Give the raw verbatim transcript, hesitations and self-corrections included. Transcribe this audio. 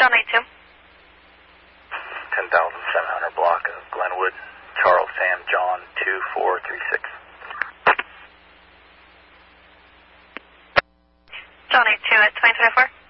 John eight two. ten thousand seven hundred block of Glenwood, Charles Sam John two four three six. John eight two at twenty-three oh four.